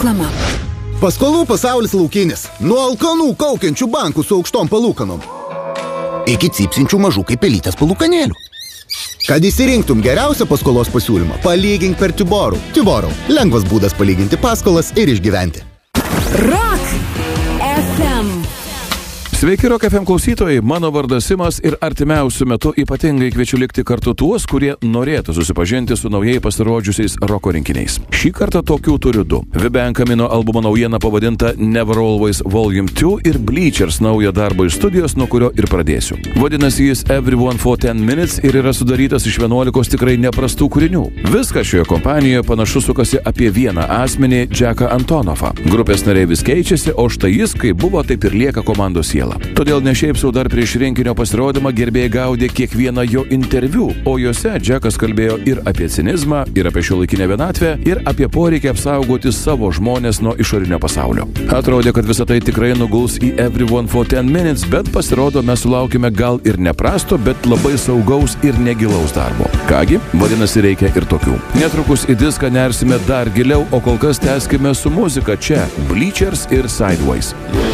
Reklama. Paskolų pasaulis laukinis. Nuo alkanų kaukiančių bankų su aukštom palūkanom iki cypsinčių mažų kaip pelytės palūkanėlių. Kad įsirinktum geriausią paskolos pasiūlymą, palygink per Tiborų. Tiborų – lengvas būdas palyginti paskolas ir išgyventi. Rock FM. Sveiki, Rock FM klausytojai, mano vardas Simas ir artimiausiu metu ypatingai kviečiu likti kartu tuos, kurie norėtų susipažinti su naujai pasirodžiusiais roko rinkiniais. Šį kartą tokių turiu du. Vibenkamino albumo naujiena pavadinta Never Always Volume 2 ir Bleachers naują darbą iš studijos, nuo kurio ir pradėsiu. Vadinasi jis Everyone for 10 Minutes ir yra sudarytas iš 11 tikrai neprastų kūrinių. Viskas šioje kompanijoje panašu sukasi apie vieną asmenį, Jacką Antonoffą. Grupės nariai vis keičiasi, o štai jis, kaip buvo, taip ir lieka komandos siela. Todėl ne šiaip sau dar prieš rinkinio pasirodymą gerbėjai gaudė kiekvieną jo interviu, o juose Jackas kalbėjo ir apie cinizmą, ir apie šiuolaikinę vienatvę, ir apie poreikį apsaugoti savo žmones nuo išorinio pasaulio. Atrodė, kad visą tai tikrai nuguls į Everyone for 10 Minutes, bet pasirodo mes sulaukime gal ir neprasto, bet labai saugaus ir negilaus darbo. Kągi, vadinasi, reikia ir tokių. Netrukus į diską nersime dar giliau, o kol kas tęskime su muzika čia, Bleachers ir Sideways.